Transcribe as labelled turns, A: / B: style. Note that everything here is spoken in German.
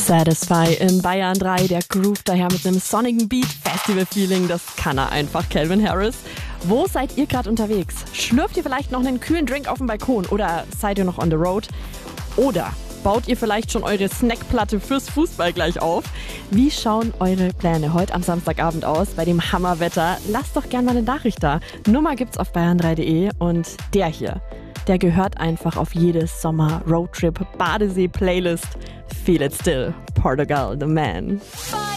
A: Satisfy in Bayern 3, der Groove daher mit einem sonnigen Beat, Festival-Feeling, das kann er einfach, Calvin Harris. Wo seid ihr gerade unterwegs? Schlürft ihr vielleicht noch einen kühlen Drink auf dem Balkon oder seid ihr noch on the road? Oder baut ihr vielleicht schon eure Snackplatte fürs Fußball gleich auf? Wie schauen eure Pläne heute am Samstagabend aus bei dem Hammerwetter? Lasst doch gerne mal eine Nachricht da. Nummer gibt's auf bayern3.de und der hier, der gehört einfach auf jede Sommer-Roadtrip-Badesee-Playlist. Feel it still, Portugal, the man.